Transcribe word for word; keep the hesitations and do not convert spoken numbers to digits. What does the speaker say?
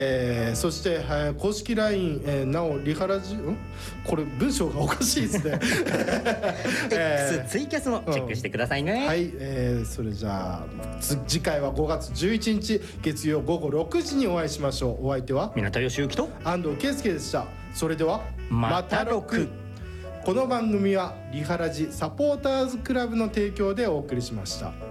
えー、そして、はい、公式 ライン、えー、なおリハラジんこれ文章がおかしいですねえー、X ツイキャスもチェックしてくださいね、 うん、はい、えー、それじゃあ次回はごがつじゅういちにち月曜午後ろくじにお会いしましょう。お相手は港義之と安藤圭介でした。それではまたろく。 この番組はリハラジサポーターズクラブの提供でお送りしました。